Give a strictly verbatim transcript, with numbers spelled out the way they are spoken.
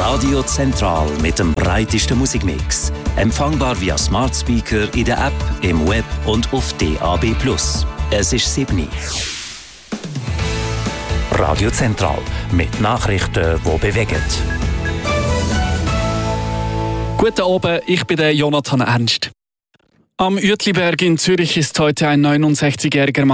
Radio Zentral mit dem breitesten Musikmix. Empfangbar via Smart Speaker in der App, im Web und auf D A B plus. Es ist sieben. Radio Zentral mit Nachrichten, die bewegen. Guten Abend, ich bin der Jonathan Ernst. Am Uetliberg in Zürich ist heute ein neunundsechzigjähriger Mann